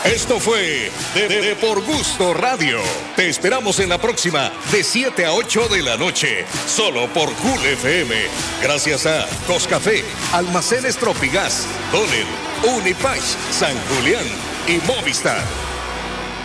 Esto fue de Por Gusto Radio. Te esperamos en la próxima de 7 a 8 de la noche, solo por Cool FM. Gracias a Coscafé, Almacenes Tropigas, Donel, Unipash, San Julián y Movistar.